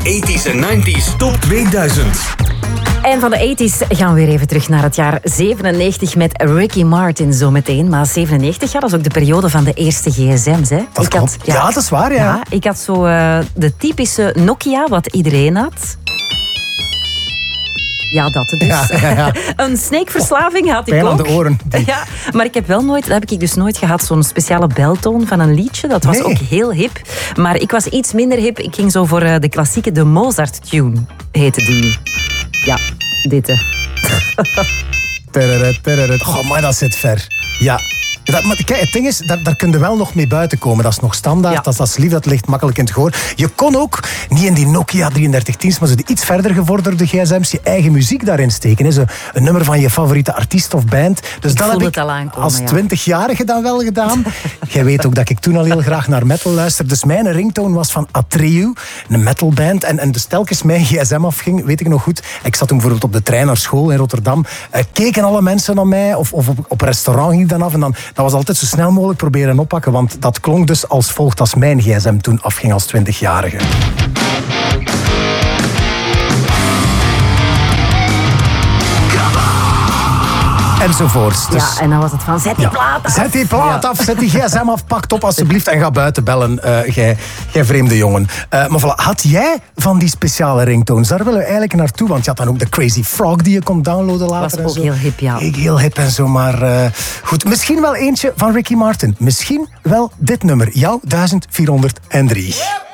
De 80s en 90s Top 2000. En van de 80s gaan we weer even terug naar het jaar 97 met Ricky Martin zometeen. Maar 97, ja, dat is ook de periode van de eerste gsm's. Hè. Dat klopt. Ja, dat is waar, ja. Ik had zo de typische Nokia, wat iedereen had. Ja, dat dus. Ja. Een sneekverslaving had ik pijn ook. aan de oren. Ja, maar ik heb wel nooit, dat heb ik dus nooit gehad, zo'n speciale beltoon van een liedje. Dat was ook heel hip. Maar ik was iets minder hip. Ik ging zo voor de klassieke, de Mozart-tune, heette die. Ja, dit hè. Oh, maar dat zit ver. Ja. Maar kijk, het ding is, daar kun je wel nog mee buiten komen. Dat is nog standaard, ja. dat is lief, dat ligt makkelijk in het gehoor. Je kon ook, niet in die Nokia 3310's, maar zo die iets verder gevorderde gsm's, je eigen muziek daarin steken. Zo een nummer van je favoriete artiest of band. Dus ik dat heb ik als 20-jarige dan wel gedaan. Jij weet ook dat ik toen al heel graag naar metal luisterde. Dus mijn ringtone was van Atreu, een metalband. En dus telkens mijn gsm afging, weet ik nog goed. Ik zat toen bijvoorbeeld op de trein naar school in Rotterdam. Keken alle mensen naar mij, of op restaurant ging ik dan af. En dan dat was altijd zo snel mogelijk proberen oppakken, want dat klonk dus als volgt als mijn gsm toen afging als 20-jarige. Enzovoorts. Dus, ja, en dan was het van, zet die plaat af. Zet die plaat af, zet die gsm af, pak het op alsjeblieft en ga buiten bellen, jij vreemde jongen. Maar voilà, had jij van die speciale ringtones? Daar willen we eigenlijk naartoe, want je had dan ook de Crazy Frog die je kon downloaden later. Dat was ook heel hip, ja. Heel hip en zo, maar goed. Misschien wel eentje van Ricky Martin. Misschien wel dit nummer, jouw 1403.